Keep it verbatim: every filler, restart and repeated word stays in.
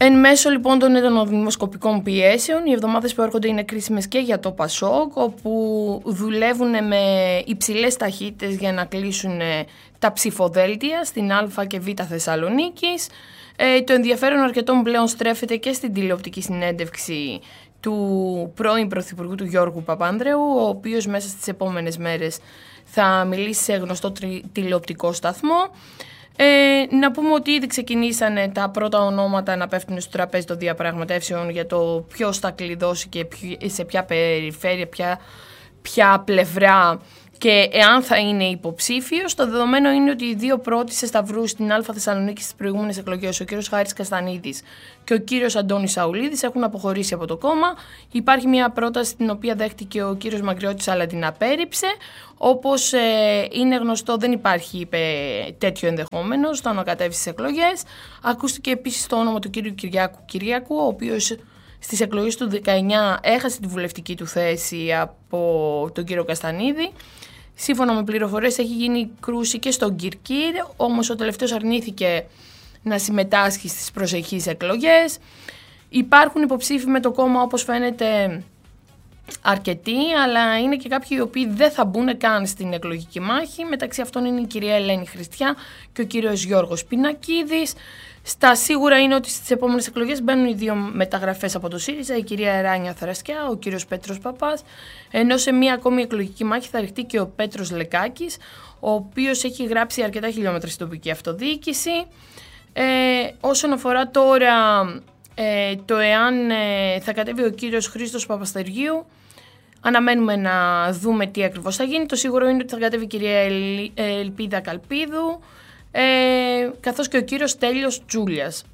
Εν μέσω λοιπόν των έντονων δημοσκοπικών πιέσεων, οι εβδομάδες που έρχονται είναι κρίσιμες και για το Πασόκ, όπου δουλεύουν με υψηλές ταχύτητες για να κλείσουν τα ψηφοδέλτια στην Α και Β Θεσσαλονίκης. Ε, το ενδιαφέρον αρκετών πλέον στρέφεται και στην τηλεοπτική συνέντευξη του πρώην Πρωθυπουργού του Γιώργου Παπανδρέου, ο οποίος μέσα στις επόμενες μέρες θα μιλήσει σε γνωστό τηλεοπτικό σταθμό. Ε, να πούμε ότι ήδη ξεκινήσανε τα πρώτα ονόματα να πέφτουν στο τραπέζι των διαπραγματεύσεων για το ποιος θα κλειδώσει και σε ποια περιφέρεια, ποια, ποια πλευρά και εάν θα είναι υποψήφιος. Το δεδομένο είναι ότι οι δύο πρώτοι σε σταυρούς στην Α Θεσσαλονίκη στις προηγούμενες εκλογές, ο κύριος Χάρης Καστανίδης και ο κύριος Αντώνης Σαουλίδης, έχουν αποχωρήσει από το κόμμα. Υπάρχει μια πρόταση την οποία δέχτηκε ο κύριος Μαγκριώτης αλλά την απέρριψε. Όπως ε, είναι γνωστό, δεν υπάρχει, είπε, τέτοιο ενδεχόμενο στο να κατέβει στις εκλογές. Ακούστηκε επίσης το όνομα του κύριου Κυριάκου Κυριάκου, ο οποίος στις εκλογές του δεκαεννιά έχασε τη βουλευτική του θέση από τον κύριο Καστανίδη. Σύμφωνα με πληροφορίες έχει γίνει κρούση και στον Κυρκύρ, όμως ο τελευταίος αρνήθηκε να συμμετάσχει στις προσεχείς εκλογές. Υπάρχουν υποψήφοι με το κόμμα, όπως φαίνεται, αρκετοί, αλλά είναι και κάποιοι οι οποίοι δεν θα μπουν καν στην εκλογική μάχη. Μεταξύ αυτών είναι η κυρία Ελένη Χριστιά και ο κύριος Γιώργος Πινακίδης. Στα σίγουρα είναι ότι στις επόμενες εκλογές μπαίνουν οι δύο μεταγραφές από το ΣΥΡΙΖΑ, η κυρία Ράνια Θρασκιά, ο κύριος Πέτρος Παπάς, ενώ σε μία ακόμη εκλογική μάχη θα ρηχτεί και ο Πέτρος Λεκάκης, ο οποίος έχει γράψει αρκετά χιλιόμετρα στην τοπική αυτοδιοίκηση. Ε, όσον αφορά τώρα ε, το εάν ε, θα κατέβει ο κύριος Χρήστος Παπαστεργίου, αναμένουμε να δούμε τι ακριβώς θα γίνει. Το σίγουρο είναι ότι θα κατέβει η κυρία Ελ, Ελπίδα Καλπίδου, Ε, καθώς και ο κύριος Τέλειος Τζούλιας.